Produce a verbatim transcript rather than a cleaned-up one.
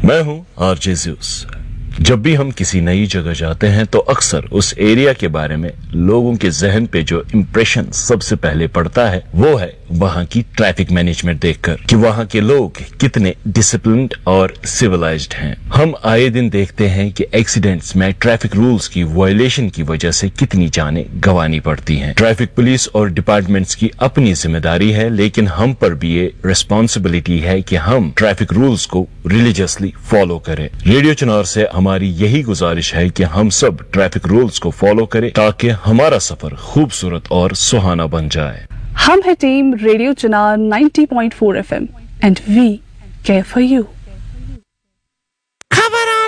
मैं हूं RJ Zeus. जब भी हम किसी नई जगह जाते हैं तो अक्सर उस एरिया के बारे में लोगों के जहन पे जो इम्प्रेशन सबसे पहले पड़ता है वो है वहां की ट्रैफिक मैनेजमेंट देखकर कि वहां के लोग कितने डिसिप्लिन्ड और सिविलाइज्ड हैं। हम आए दिन देखते हैं कि एक्सीडेंट्स में ट्रैफिक रूल्स की वायलेशन की वजह से कितनी जानें गंवानी पड़ती हैं। ट्रैफिक पुलिस और डिपार्टमेंट्स की अपनी जिम्मेदारी है, लेकिन हम पर भी ये रिस्पॉन्सिबिलिटी है कि हम ट्रैफिक रूल्स को रिलीजियसली फॉलो करें। रेडियो चिनार से हमारी यही गुजारिश है कि हम सब ट्रैफिक रूल्स को फॉलो करें ताकि हमारा सफर खूबसूरत और सुहाना बन जाए। हम है team radio Chinar ninety point four F M and we care for you.